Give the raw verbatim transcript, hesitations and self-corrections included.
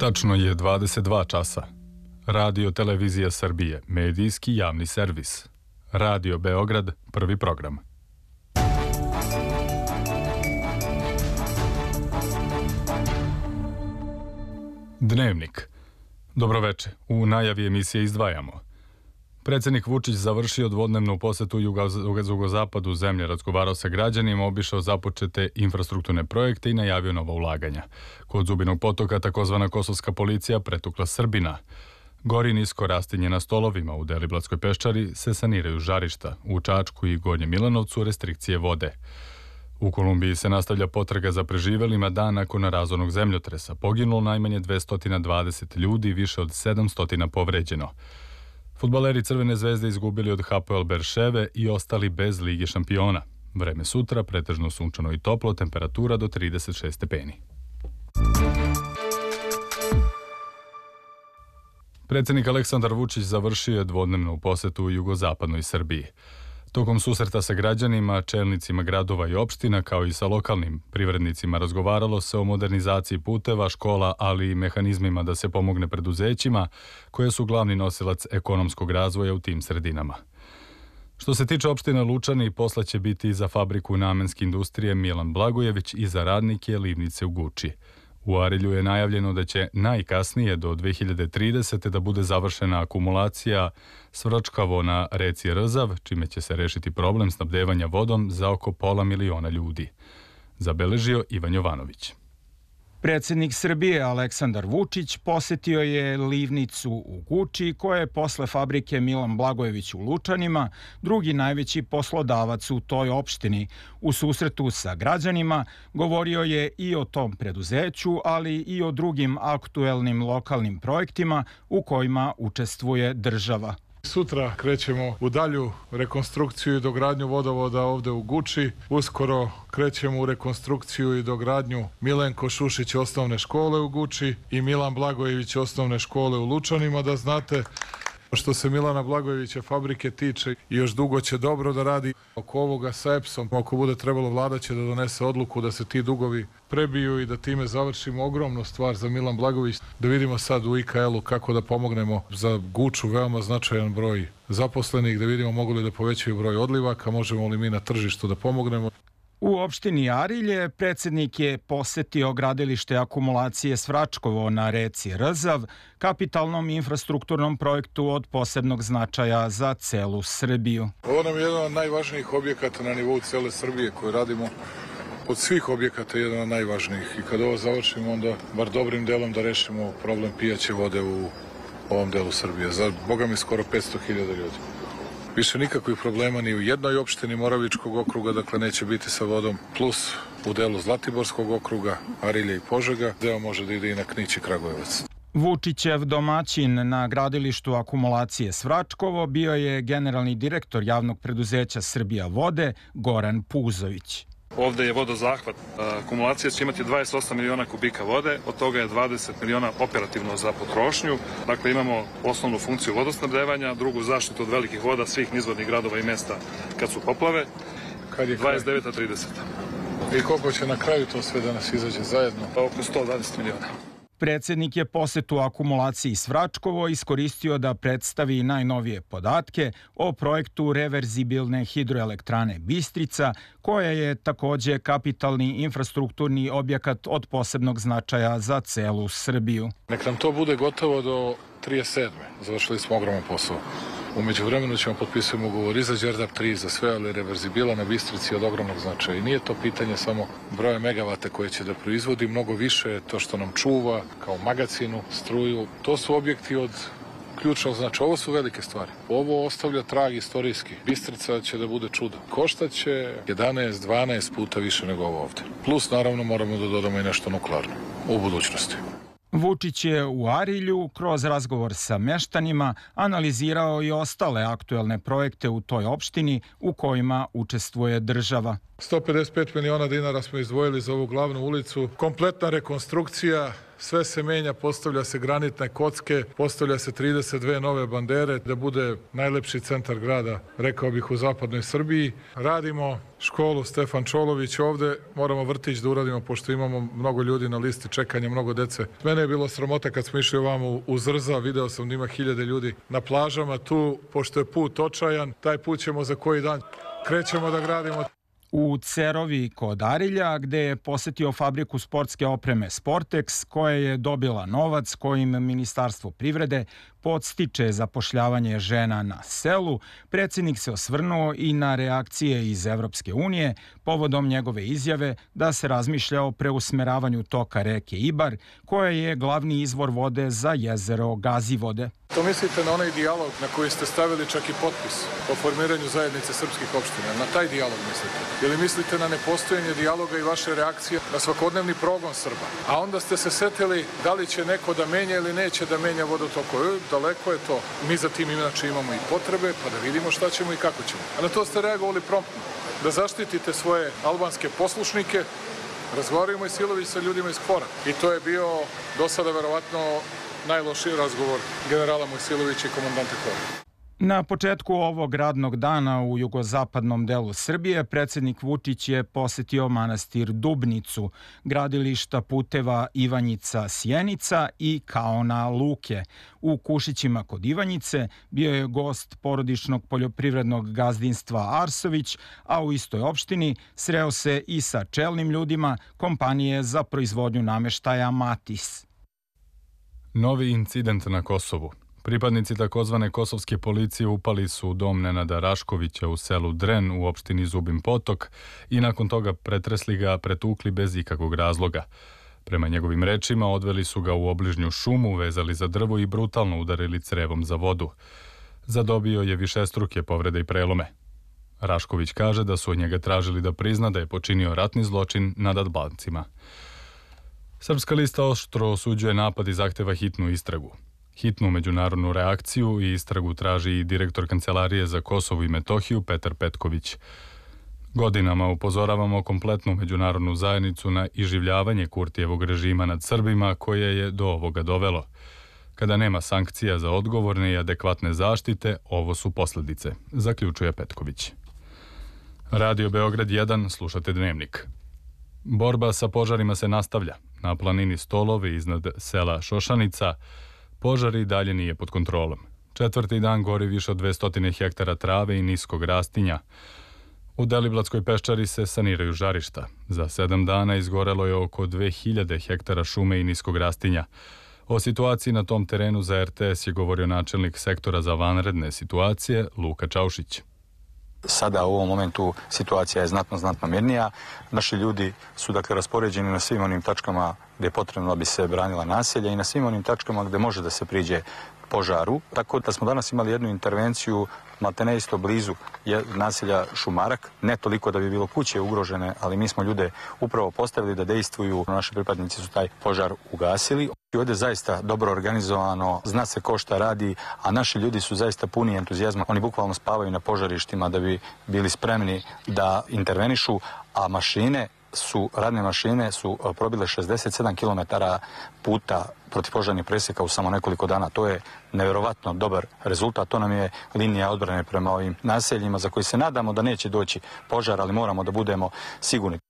Tačno je dvadeset dva časa. Radio Televizija Srbije, medijski javni servis. Radio Beograd, prvi program. Dnevnik. Dobroveče. U najavi emisije izdvajamo. Predsjednik Vučić završio dvodnevnu posetu jugozapadu zemlje, razgovarao sa građanima, obišao započete infrastrukturne projekte i najavio nova ulaganja. Kod Zubinog potoka takozvana kosovska policija pretukla Srbina. Gori nisko rastinje na stolovima, u Deliblatskoj peščari se saniraju žarišta, u Čačku i Gornjem Milanovcu restrikcije vode. U Kolumbiji se nastavlja potraga za preživelima dan nakon razornog zemljotresa. Poginulo najmanje dvesta dvadeset ljudi, više od sedamsto povređeno. Fudbaleri Crvene zvezde izgubili od H P L Berševe i ostali bez Lige šampiona. Vreme sutra pretežno sunčano i toplo, temperatura do trideset šest stepeni. Predsjednik Aleksandar Vučić završio je dvodnevnu posetu u jugozapadnoj Srbiji. Tokom susreta sa građanima, čelnicima gradova i opština, kao i sa lokalnim privrednicima, razgovaralo se o modernizaciji puteva, škola, ali i mehanizmima da se pomogne preduzećima, koje su glavni nosilac ekonomskog razvoja u tim sredinama. Što se tiče opštine Lučani, posla će biti i za fabriku namenske industrije Milan Blagojević i za radnike livnice u Guči. U Arilju je najavljeno da će najkasnije do dve hiljade tridesete. da bude završena akumulacija Svrčkavo na reci Rzav, čime će se rešiti problem snabdevanja vodom za oko pola miliona ljudi. Zabeležio Ivan Jovanović. Predsjednik Srbije Aleksandar Vučić posetio je livnicu u Guči, koja je posle fabrike Milan Blagojević u Lučanima drugi najveći poslodavac u toj opštini. U susretu sa građanima govorio je i o tom preduzeću, ali i o drugim aktuelnim lokalnim projektima u kojima učestvuje država. Sutra krećemo u dalju rekonstrukciju i dogradnju vodovoda ovde u Guči. Uskoro krećemo u rekonstrukciju i dogradnju Milenko Šušić osnovne škole u Guči i Milan Blagojević osnovne škole u Lučanima, da znate. Što se Milana Blagojevića fabrike tiče, još dugo će dobro da radi. Oko ovoga sa E P S-om, ako bude trebalo, vlada će da donese odluku da se ti dugovi prebiju i da time završimo ogromnu stvar za Milan Blagojević. Da vidimo sad u I K L-u kako da pomognemo za Guču, veoma značajan broj zaposlenih, da vidimo mogu li da povećaju broj odlivaka, možemo li mi na tržištu da pomognemo. U opštini Arilje predsjednik je posetio gradilište akumulacije Svračkovo na reci Rzav, kapitalnom infrastrukturnom projektu od posebnog značaja za celu Srbiju. Ovo nam je jedan od najvažnijih objekata na nivou cele Srbije koje radimo. Od svih objekata je jedan od najvažnijih i kad ovo završimo, onda bar dobrim delom da rešimo problem pijaće vode u ovom delu Srbije. Za Boga mi skoro petsto hiljada ljudi. Više nikakvih problema ni u jednoj opštini Moravičkog okruga, dakle neće biti sa vodom, plus u delu Zlatiborskog okruga, Arilje i Požega, deo može da ide i na Knić i Kragujevac. Vučićev domaćin na gradilištu akumulacije Svračkovo bio je generalni direktor javnog preduzeća Srbija vode Goran Puzović. Ovde je vodozahvat. Akumulacija će imati dvadeset osam miliona kubika vode, od toga je dvadeset miliona operativno za potrošnju. Dakle, imamo osnovnu funkciju vodosnabdevanja, drugu zaštitu od velikih voda svih nizvodnih gradova i mesta kad su poplave. Kad je dvadeset deveta trideset. I koliko će na kraju to sve da nas izađe zajedno? Oko sto dvadeset miliona. Predsjednik je posetu akumulaciji Svračkovo iskoristio da predstavi najnovije podatke o projektu reverzibilne hidroelektrane Bistrica, koja je takođe kapitalni infrastrukturni objekat od posebnog značaja za celu Srbiju. Nek nam to bude gotovo do trideset sedme. Završili smo ogroman posao. U međuvremenu ćemo potpisati ugovor i za Đerdap tri, za sve, ali reverzibila na Bistrici od ogromnog značaja. I nije to pitanje samo broja megavata koje će da proizvodi, mnogo više to što nam čuva kao magacinu, struju. To su objekti od ključnog značaja. Ovo su velike stvari. Ovo ostavlja trag istorijski. Bistrica će da bude čudo. Koštaće jedanaest dvanaest puta više nego ovo ovde. Plus, naravno, moramo da dodamo i nešto nuklearno u budućnosti. Vučić je u Arilju kroz razgovor sa meštanima analizirao i ostale aktuelne projekte u toj opštini u kojima učestvuje država. sto pedeset pet miliona dinara smo izdvojili za ovu glavnu ulicu. Kompletna rekonstrukcija sve se menja, postavlja se granitne kocke, postavlja se trideset dve nove bandere da bude najlepši centar grada, rekao bih, u zapadnoj Srbiji. Radimo školu Stefan Čolović ovde, moramo vrtić da uradimo pošto imamo mnogo ljudi na listi čekanja, mnogo dece. Mene je bilo sramota kad smo išli ovamo u Zrza, video sam da ima hiljade ljudi na plažama tu, pošto je put očajan, taj put ćemo za koji dan, krećemo da gradimo. U Cerovi kod Arilja, gde je posetio fabriku sportske opreme Sportex, koja je dobila novac kojim Ministarstvo privrede podstiče zapošljavanje žena na selu, predsjednik se osvrnuo i na reakcije iz Evropske unije povodom njegove izjave da se razmišlja o preusmeravanju toka reke Ibar, koja je glavni izvor vode za jezero Gazivode. To mislite na onaj dijalog na koji ste stavili čak i potpis o formiranju zajednice srpskih opština? Na taj dijalog mislite? Ili mislite na nepostojanje dijaloga i vaše reakcije na svakodnevni progon Srba? A onda ste se setili da li će neko da menja ili neće da menja vodotokove. E, daleko je to. Mi za tim inače imamo i potrebe, pa da vidimo šta ćemo i kako ćemo. A na to ste reagovali promptno. Da zaštitite svoje albanske poslušnike, razgovaramo i Silović sa ljudima iz Kvora. I to je bio do sada verovatno najlošiji razgovor generala Mojsilovića i komandanta Kvora. Na početku ovog radnog dana u jugozapadnom delu Srbije predsjednik Vučić je posetio manastir Dubnicu, gradilišta puteva Ivanjica-Sjenica i Kaona Luke. U Kušićima kod Ivanjice bio je gost porodičnog poljoprivrednog gazdinstva Arsović, a u istoj opštini sreo se i sa čelnim ljudima kompanije za proizvodnju nameštaja Matis. Novi incident na Kosovu. Pripadnici takozvane kosovske policije upali su u dom Nenada Raškovića u selu Dren u opštini Zubin Potok i nakon toga pretresli ga, pretukli bez ikakvog razloga. Prema njegovim rečima odveli su ga u obližnju šumu, vezali za drvo i brutalno udarili crevom za vodu. Zadobio je višestruke povrede i prelome. Rašković kaže da su od njega tražili da prizna da je počinio ratni zločin nad Albancima. Srpska lista oštro osuđuje napad i zahteva hitnu istragu. Hitnu međunarodnu reakciju i istragu traži i direktor Kancelarije za Kosovo i Metohiju Petar Petković. Godinama upozoravamo kompletnu međunarodnu zajednicu na iživljavanje Kurtijevog režima nad Srbima koje je do ovoga dovelo. Kada nema sankcija za odgovorne i adekvatne zaštite, ovo su posljedice, zaključuje Petković. Radio Beograd jedan, slušate Dnevnik. Borba sa požarima se nastavlja. Na planini Stolovi iznad sela Šošanica požar i dalje nije pod kontrolom. Četvrti dan gori više od dvesta hektara trave i niskog rastinja. U Deliblatskoj peščari se saniraju žarišta. Za sedam dana izgorelo je oko dve hiljade hektara šume i niskog rastinja. O situaciji na tom terenu za er te es je govorio načelnik sektora za vanredne situacije Luka Čaušić. Sada u ovom momentu situacija je znatno, znatno mirnija. Naši ljudi su dakle raspoređeni na svim onim tačkama gdje je potrebno da bi se branila naselja i na svim onim tačkama gdje može da se priđe požaru. Tako da smo danas imali jednu intervenciju maltene isto blizu naselja Šumarak. Ne toliko da bi bilo kuće ugrožene, ali mi smo ljude upravo postavili da dejstvuju. Naši pripadnici su taj požar ugasili. Ovdje je zaista dobro organizovano, zna se ko šta radi, a naši ljudi su zaista puni entuzijazma. Oni bukvalno spavaju na požarištima da bi bili spremni da intervenišu, a mašine su, radne mašine su probile šezdeset sedam kilometara puta protivpožarnih presjeka u samo nekoliko dana. To je nevjerovatno dobar rezultat. To nam je linija odbrane prema ovim naseljima za koji se nadamo da neće doći požar, ali moramo da budemo sigurni.